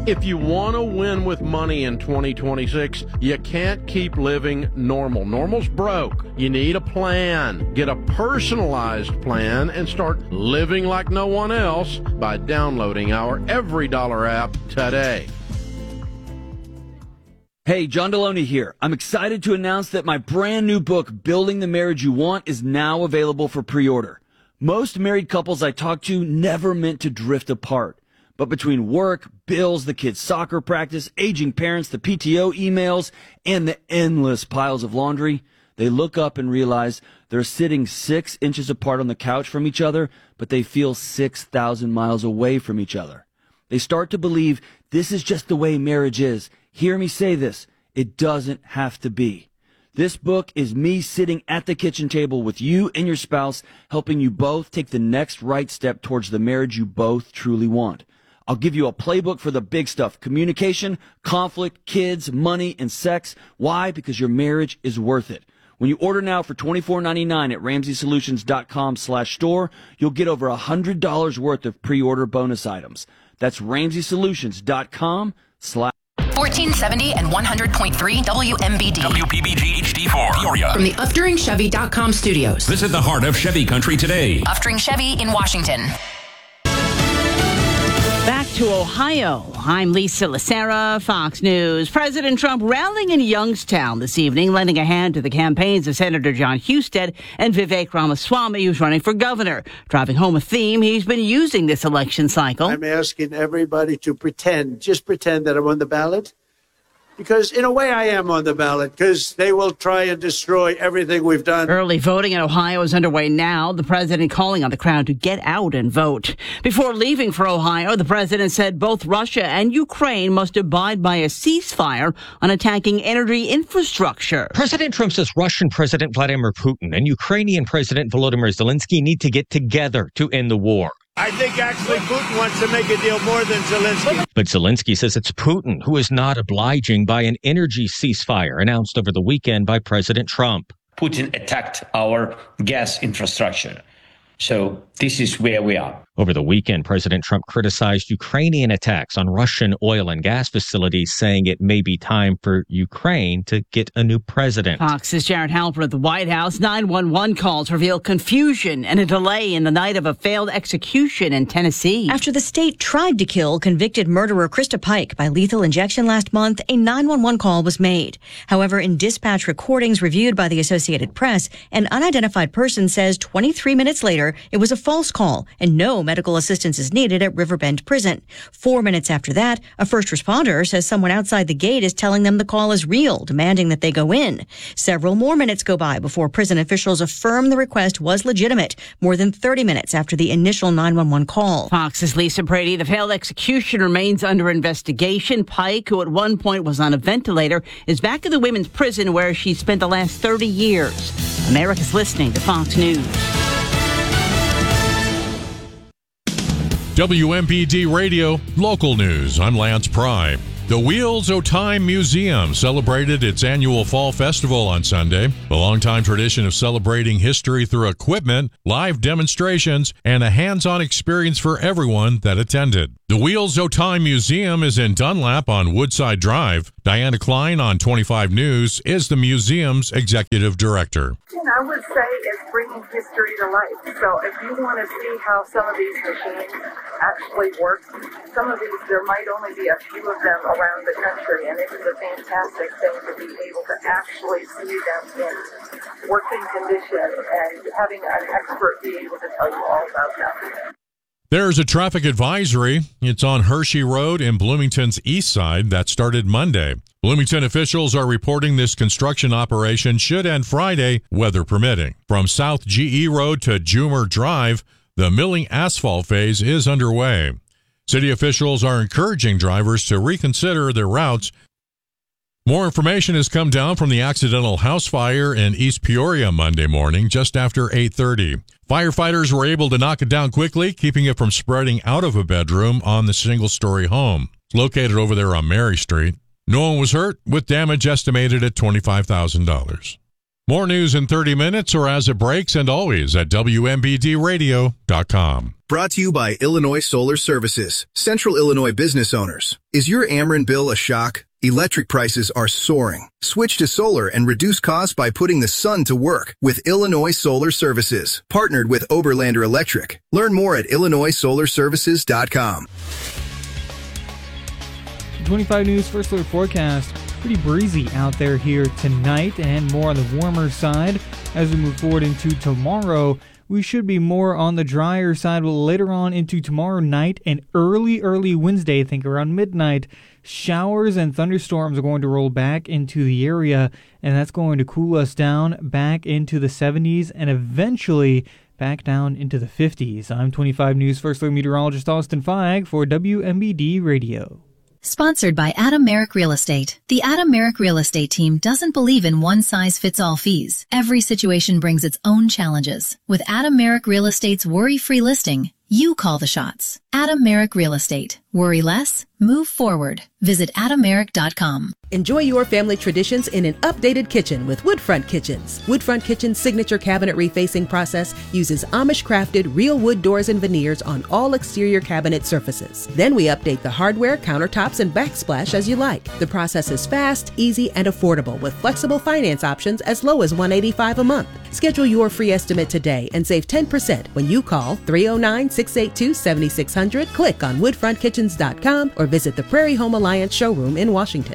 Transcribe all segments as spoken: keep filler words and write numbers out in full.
If you want to win with money in twenty twenty-six, you can't keep living normal. Normal's broke. You need a plan. Get a personalized plan and start living like no one else by downloading our Every Dollar app today. Hey, John Deloney here. I'm excited to announce that my brand new book, Building the Marriage You Want, is now available for pre-order. Most married couples I talk to never meant to drift apart. But between work, bills, the kids' soccer practice, aging parents, the P T O emails, and the endless piles of laundry, they look up and realize they're sitting six inches apart on the couch from each other, but they feel six thousand miles away from each other. They start to believe this is just the way marriage is. Hear me say this. It doesn't have to be. This book is me sitting at the kitchen table with you and your spouse, helping you both take the next right step towards the marriage you both truly want. I'll give you a playbook for the big stuff: communication, conflict, kids, money, and sex. Why? Because your marriage is worth it. When you order now for twenty-four ninety-nine at ramsey solutions dot com slash store, you'll get over one hundred dollars worth of pre-order bonus items. That's ramsey solutions dot com slash fourteen seventy and one hundred point three W M B D. W P B G H D four. Peoria. From the Uftring Chevy dot com studios. Visit the heart of Chevy country today. Uftring Chevy in Washington. Back to Ohio. I'm Lisa Lacera, Fox News. President Trump rallying in Youngstown this evening, lending a hand to the campaigns of Senator John Husted and Vivek Ramaswamy, who's running for governor, driving home a theme he's been using this election cycle. I'm asking everybody to pretend, just pretend that I'm on the ballot. Because in a way I am on the ballot, because they will try and destroy everything we've done. Early voting in Ohio is underway now. The president calling on the crowd to get out and vote. Before leaving for Ohio, the president said both Russia and Ukraine must abide by a ceasefire on attacking energy infrastructure. President Trump says Russian President Vladimir Putin and Ukrainian President Volodymyr Zelensky need to get together to end the war. I think actually Putin wants to make a deal more than Zelensky. But Zelensky says it's Putin who is not obliging by an energy ceasefire announced over the weekend by President Trump. Putin attacked our gas infrastructure. So this is where we are. Over the weekend, President Trump criticized Ukrainian attacks on Russian oil and gas facilities, saying it may be time for Ukraine to get a new president. Fox's Jared Halpern at the White House. nine one one calls reveal confusion and a delay in the night of a failed execution in Tennessee. After the state tried to kill convicted murderer Krista Pike by lethal injection last month, a nine one one call was made. However, in dispatch recordings reviewed by the Associated Press, an unidentified person says twenty-three minutes later it was a false call and no medical assistance is needed at Riverbend Prison. Four minutes after that, a first responder says someone outside the gate is telling them the call is real, demanding that they go in. Several more minutes go by before prison officials affirm the request was legitimate, more than thirty minutes after the initial nine one one call. Fox's Lisa Brady. The failed execution remains under investigation. Pike, who at one point was on a ventilator, is back in the women's prison where she spent the last thirty years. America's listening to Fox News. W M P D Radio, local news. I'm Lance Pry. The Wheels o' Time Museum celebrated its annual Fall Festival on Sunday, a longtime tradition of celebrating history through equipment, live demonstrations, and a hands-on experience for everyone that attended. The Wheels o' Time Museum is in Dunlap on Woodside Drive. Diana Klein on twenty-five News is the museum's executive director. I would say it's bringing history to life. So if you want to see how some of these machines actually work, some of these, there might only be a few of them around the country, and it is a fantastic thing to be able to actually see them in working condition and having an expert be able to tell you all about them. There's a traffic advisory. It's on Hershey Road in Bloomington's east side that started Monday. Bloomington officials are reporting this construction operation should end Friday, weather permitting. From South G E Road to Jumer Drive, the milling asphalt phase is underway. City officials are encouraging drivers to reconsider their routes. More information has come down from the accidental house fire in East Peoria Monday morning, just after eight thirty. Firefighters were able to knock it down quickly, keeping it from spreading out of a bedroom on the single-story home. It's located over there on Mary Street. No one was hurt, with damage estimated at twenty-five thousand dollars. More news in thirty minutes or as it breaks, and always at W M B D radio dot com. Brought to you by Illinois Solar Services. Central Illinois business owners. Is your Ameren bill a shock? Electric prices are soaring. Switch to solar and reduce costs by putting the sun to work with Illinois Solar Services. Partnered with Oberlander Electric. Learn more at Illinois solar services dot com. twenty-five News First Alert Forecast. Pretty breezy out there here tonight and more on the warmer side. As we move forward into tomorrow, we should be more on the drier side. But later on into tomorrow night and early, early Wednesday, I think around midnight, showers and thunderstorms are going to roll back into the area, and that's going to cool us down back into the seventies and eventually back down into the fifties. I'm twenty-five News First Alert meteorologist Austin Feig for W M B D Radio. Sponsored by Adam Merrick Real Estate. The Adam Merrick Real Estate team doesn't believe in one-size-fits-all fees. Every situation brings its own challenges. With Adam Merrick Real Estate's worry-free listing, you call the shots. Adam Merrick Real Estate. Worry less, move forward. Visit adam merrick dot com. Enjoy your family traditions in an updated kitchen with Woodfront Kitchens. Woodfront Kitchen's signature cabinet refacing process uses Amish-crafted real wood doors and veneers on all exterior cabinet surfaces. Then we update the hardware, countertops, and backsplash as you like. The process is fast, easy, and affordable with flexible finance options as low as one hundred eighty-five dollars a month. Schedule your free estimate today and save ten percent when you call three oh nine, six eight two, seven six zero zero, click on woodfront kitchens dot com, or visit the Prairie Home Alliance showroom in Washington.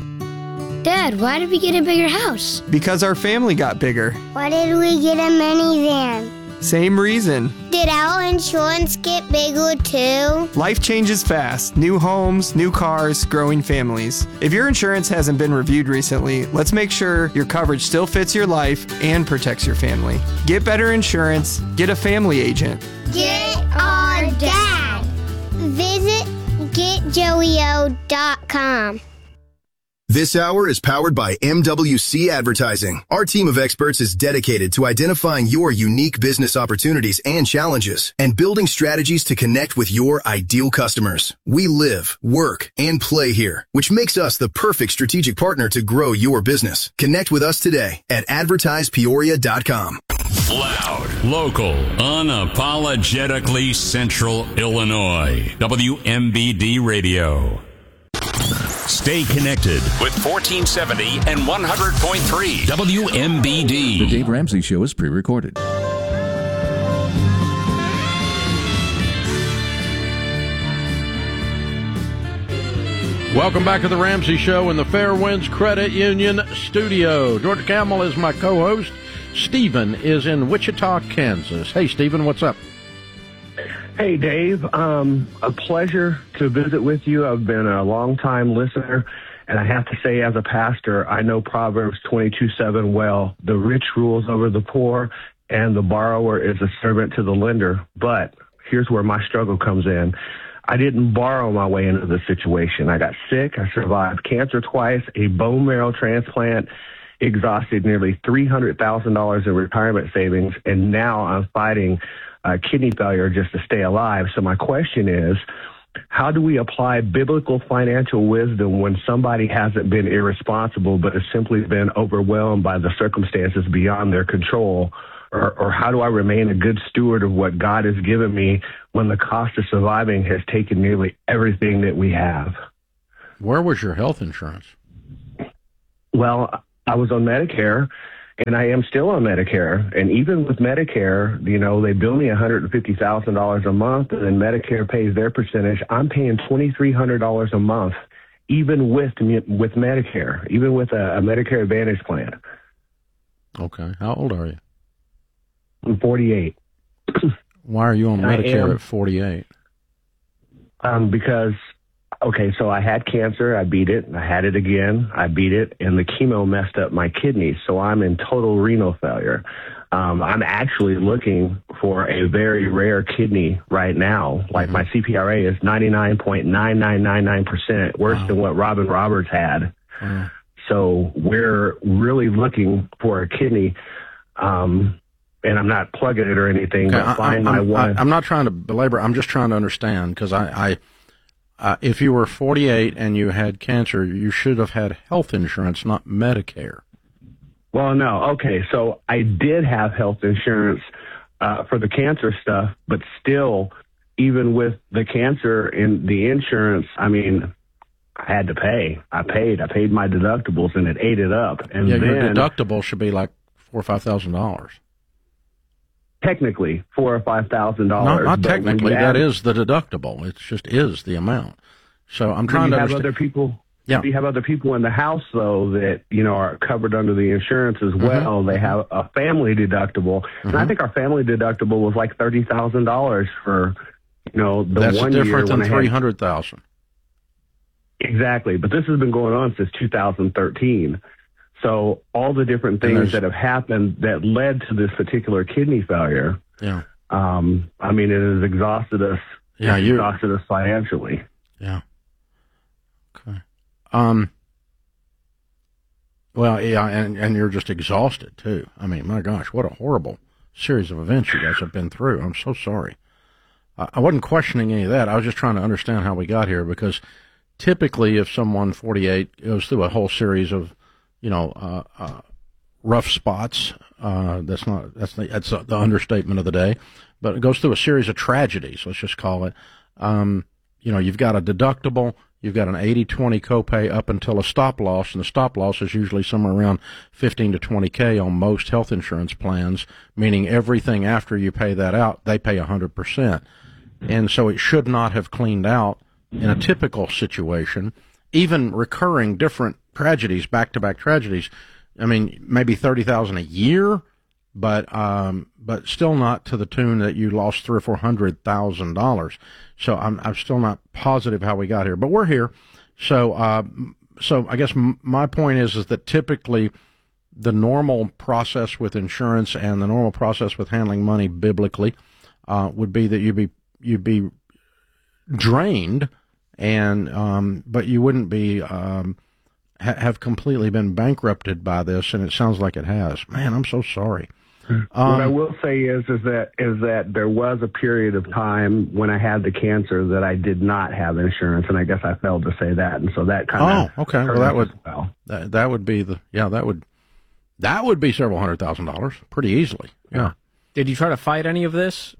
Dad, why did we get a bigger house? Because our family got bigger. Why did we get a minivan? Same reason. Did our insurance get bigger too? Life changes fast. New homes, new cars, growing families. If your insurance hasn't been reviewed recently, let's make sure your coverage still fits your life and protects your family. Get better insurance. Get a family agent. Get our dad. Visit get joey o dot com. This hour is powered by M W C Advertising. Our team of experts is dedicated to identifying your unique business opportunities and challenges and building strategies to connect with your ideal customers. We live, work, and play here, which makes us the perfect strategic partner to grow your business. Connect with us today at advertise peoria dot com. Loud, local, unapologetically Central Illinois. W M B D Radio. Stay connected with fourteen seventy and one hundred point three W M B D. The Dave Ramsey Show is pre-recorded. Welcome back to the Ramsey Show in the Fairwinds Credit Union studio. George Camel is my co-host. Stephen is in Wichita, Kansas. Hey, Stephen, what's up? Hey, Dave. Um, a pleasure to visit with you. I've been a long-time listener, and I have to say, as a pastor, I know Proverbs twenty-two seven well. The rich rules over the poor, and the borrower is a servant to the lender. But here's where my struggle comes in. I didn't borrow my way into the situation. I got sick. I survived cancer twice, a bone marrow transplant, exhausted nearly three hundred thousand dollars in retirement savings, and now I'm fighting uh, kidney failure just to stay alive. So my question is, how do we apply biblical financial wisdom when somebody hasn't been irresponsible but has simply been overwhelmed by the circumstances beyond their control? Or, or how do I remain a good steward of what God has given me when the cost of surviving has taken nearly everything that we have? Where was your health insurance? Well, I was on Medicare, and I am still on Medicare. And even with Medicare, you know, they bill me one hundred fifty thousand dollars a month, and then Medicare pays their percentage. I'm paying twenty-three hundred dollars a month, even with with Medicare, even with a, a Medicare Advantage plan. Okay. How old are you? I'm forty-eight. Why are you on Medicare am, at forty-eight? Um, because, okay, so I had cancer. I beat it. I had it again. I beat it. And the chemo messed up my kidneys. So I'm in total renal failure. Um, I'm actually looking for a very rare kidney right now. Like mm-hmm. my C P R A is ninety-nine point nine nine nine nine percent, worse wow. than what Robin Roberts had. Wow. So we're really looking for a kidney. Um, and I'm not plugging it or anything, okay, but find I, I'm, my one. I, I'm not trying to belabor. I'm just trying to understand, because I, I uh, if you were forty-eight and you had cancer, you should have had health insurance, not Medicare. Well, no. Okay, so I did have health insurance uh, for the cancer stuff, but still, even with the cancer and the insurance, I mean, I had to pay. I paid. I paid my deductibles, and it ate it up. And yeah, then, your deductible should be like four or five thousand dollars. Technically, four or five thousand Not, dollars. not technically. That That is the deductible. It just is the amount. So I'm trying you to have understand. other people. Yeah. You have other people in the house, though, that, you know, are covered under the insurance as well. Mm-hmm. They have a family deductible. Mm-hmm. And I think our family deductible was like thirty thousand dollars for, you know, the That's one year. different than when I had- three hundred thousand. Exactly. But this has been going on since two thousand thirteen. So all the different And things there's- that have happened that led to this particular kidney failure, Yeah. um, I mean, it has exhausted us. Yeah, it's you- exhausted us financially. Yeah. Okay. Um. Well, yeah, and, and you're just exhausted, too. I mean, my gosh, what a horrible series of events you guys have been through. I'm so sorry. I, I wasn't questioning any of that. I was just trying to understand how we got here, because typically if someone forty-eight goes through a whole series of, you know, uh, uh, rough spots, uh, that's not, that's the, that's the understatement of the day, but it goes through a series of tragedies, let's just call it. Um, you know, you've got a deductible, you've got an eighty twenty copay up until a stop loss, and the stop loss is usually somewhere around fifteen to twenty K on most health insurance plans, meaning everything after you pay that out, they pay one hundred percent. And so it should not have cleaned out in a typical situation, even recurring different tragedies, back-to-back tragedies. I mean, maybe thirty thousand dollars a year, but um, but still not to the tune that you lost three or four hundred thousand dollars. So I'm I'm still not positive how we got here, but we're here. So uh, so I guess m- my point is is that typically the normal process with insurance and the normal process with handling money biblically uh, would be that you'd be you'd be drained, and um, but you wouldn't be um, ha- have completely been bankrupted by this, and it sounds like it has. Man, I'm so sorry. what Um, I will say is is that is that there was a period of time when I had the cancer that I did not have insurance, and I guess I failed to say that, and so that kind of oh, okay. Well, that would that, that would be the yeah that would that would be several hundred thousand dollars pretty easily. Yeah. Did you try to fight any of this?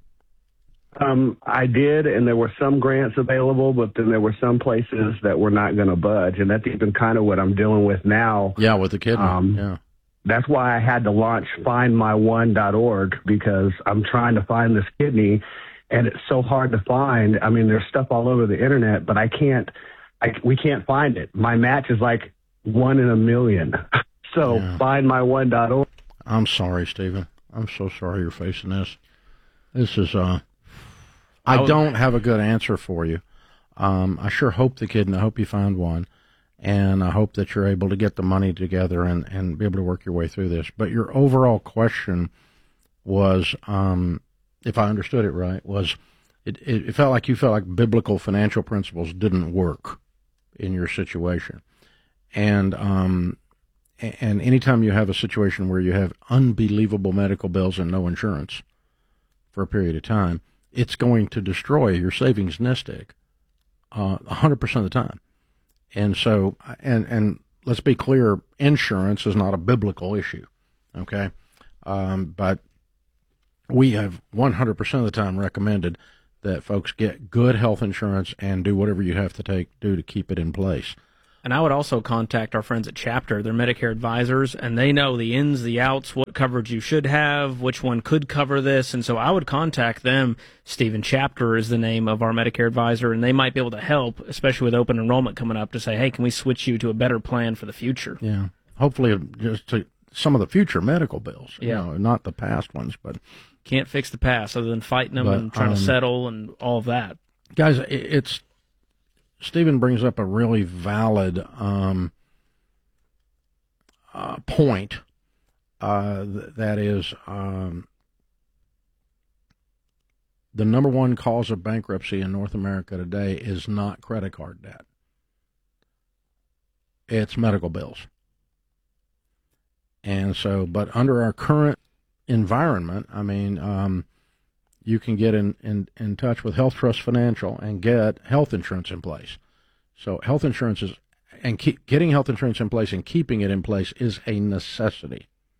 Um, I did, and there were some grants available, but then there were some places that were not going to budge, and that's even kind of what I'm dealing with now. Yeah, with the kidney. Um, yeah. That's why I had to launch find my one dot org, because I'm trying to find this kidney, and it's so hard to find. I mean, there's stuff all over the internet, but I can't, I, we can't find it. My match is like one in a million. So Yeah. find my one dot org. I'm sorry, Stephen. I'm so sorry you're facing this. This is, uh, I I would- don't have a good answer for you. Um, I sure hope the kid, and I hope you find one. And I hope that you're able to get the money together and, and be able to work your way through this. But your overall question was, um, if I understood it right, was it, it, it felt like you felt like biblical financial principles didn't work in your situation. And, um, and anytime you have a situation where you have unbelievable medical bills and no insurance for a period of time, it's going to destroy your savings nest egg uh, one hundred percent of the time. And so, and and let's be clear, insurance is not a biblical issue, okay? Um, but we have one hundred percent of the time recommended that folks get good health insurance and do whatever you have to take do to keep it in place. And I would also contact our friends at Chapter. They're Medicare advisors, and they know the ins, the outs, what coverage you should have, which one could cover this. And so I would contact them. Stephen, Chapter is the name of our Medicare advisor, and they might be able to help, especially with open enrollment coming up, to say, hey, can we switch you to a better plan for the future? Yeah, hopefully just to some of the future medical bills, you Yeah. know, not the past ones, but Can't fix the past other than fighting them But, and trying um, to settle and all of that. guys, it- it's Stephen brings up a really valid um, uh, point. Uh, th- that is, um, the number one cause of bankruptcy in North America today is not credit card debt. It's medical bills. And so, but under our current environment, I mean, um, you can get in, in, in touch with Health Trust Financial and get health insurance in place. So health insurance is, and keep, getting health insurance in place and keeping it in place is a necessity.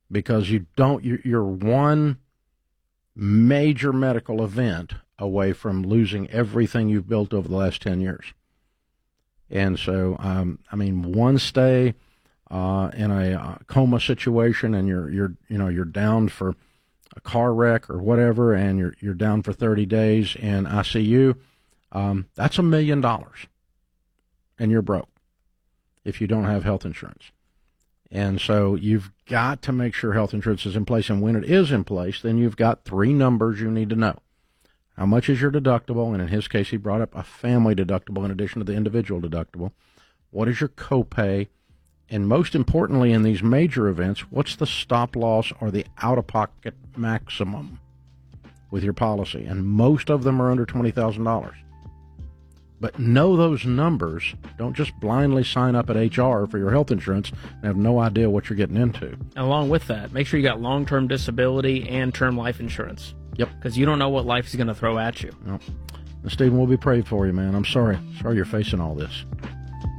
because you don't, you're one major medical event away from losing everything you've built over the last ten years. And so, um, I mean, one stay uh, in a uh, coma situation, and you're you're you know you're down for a car wreck or whatever, and you're you're down for thirty days in I C U. Um, that's a million dollars, and you're broke if you don't have health insurance. And so you've got to make sure health insurance is in place. And when it is in place, then you've got three numbers you need to know. How much is your deductible? And in his case, he brought up a family deductible in addition to the individual deductible. What is your copay? And most importantly, in these major events, what's the stop loss or the out-of-pocket maximum with your policy? And most of them are under twenty thousand dollars. But know those numbers. Don't just blindly sign up at H R for your health insurance and have no idea what you're getting into. Along with that, make sure you got long-term disability and term life insurance. Yep. Because you don't know what life is going to throw at you. Well, Stephen, we'll be praying for you, man. I'm sorry. Sorry you're facing all this.